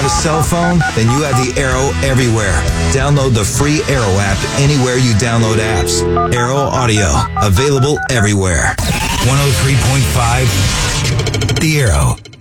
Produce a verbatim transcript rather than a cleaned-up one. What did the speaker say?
a cell phone? Then you have the Aero everywhere. Download the free Aero app anywhere you download apps. Aero Audio, available everywhere. one oh three point five, The Aero.